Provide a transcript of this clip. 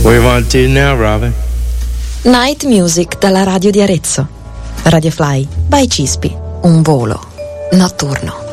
What do you want to do now, Robin? Night Music dalla radio di Arezzo. Radio Fly by Cispi. Un volo notturno.